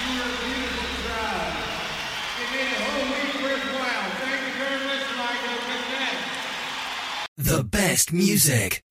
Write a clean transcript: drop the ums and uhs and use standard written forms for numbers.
You were a beautiful crowd. It made the whole week worthwhile. Thank you very much, Lido. Good night. The best music.